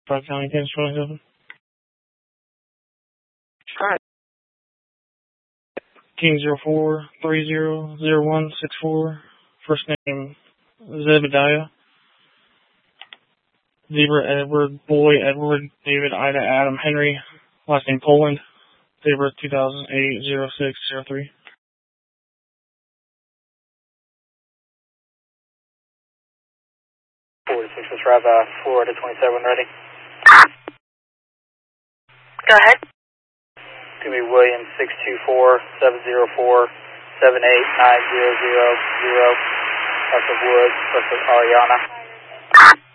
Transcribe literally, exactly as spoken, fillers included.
Five County, Kansas twenty-seven. Alright. King zero four three zero zero one six four. First name Zebediah. Zebra Edward, Boy Edward, David Ida Adam Henry. Last name Poland. Date of birth two thousand eight oh six oh three. forty-six, let's drive uh, Florida twenty-seven, ready? Go ahead. It's going to be William six two four seven zero four seven eight nine zero zero zero. That's of Woods, that's of Ariana.